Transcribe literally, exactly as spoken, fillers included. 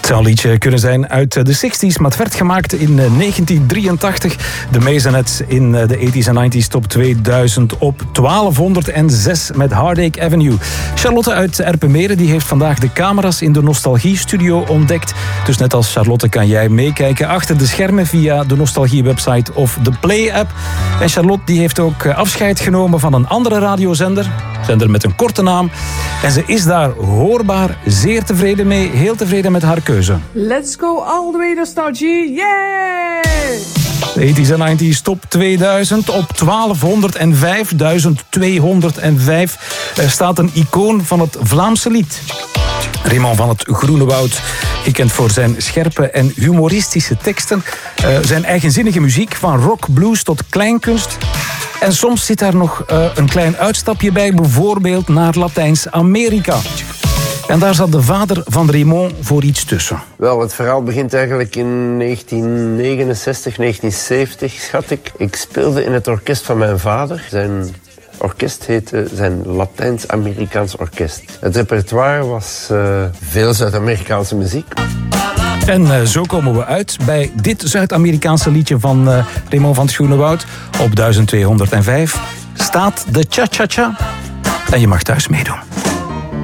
zou een liedje kunnen zijn uit de zestig's, maar het werd gemaakt in negentien drieëntachtig. De Maisonettes in de eighties en nineties top tweeduizend op twaalfhonderdzes met Heartache Avenue. Charlotte uit Erpenmeren die heeft vandaag de camera's in de Nostalgie-studio ontdekt. Dus net als Charlotte kan jij meekijken achter de schermen via de Nostalgie-website of de Play-app. En Charlotte die heeft ook afscheid genomen van een andere radiozender. Zender met een korte naam. En ze is daar hoorbaar zeer tevreden mee. Heel tevreden met haar keuze. Let's go all the way nostalgie. Yeah! De eighties en nineties top tweeduizend op twaalfhonderdvijf. duizend tweehonderdvijf staat een icoon van het Vlaamse lied. Raymond van het Groene Woud, gekend voor zijn scherpe en humoristische teksten. Uh, zijn eigenzinnige muziek, van rock, blues tot kleinkunst. En soms zit daar nog uh, een klein uitstapje bij, bijvoorbeeld naar Latijns-Amerika. En daar zat de vader van Raymond voor iets tussen. Wel, het verhaal begint eigenlijk in negentien negenenzestig, negentien zeventig, schat ik. Ik speelde in het orkest van mijn vader. Zijn orkest heette zijn Latijns-Amerikaans orkest. Het repertoire was uh, veel Zuid-Amerikaanse muziek. En uh, zo komen we uit bij dit Zuid-Amerikaanse liedje van uh, Raymond van het Groene Woud. Op duizend tweehonderdvijf staat de cha-cha-cha. En je mag thuis meedoen.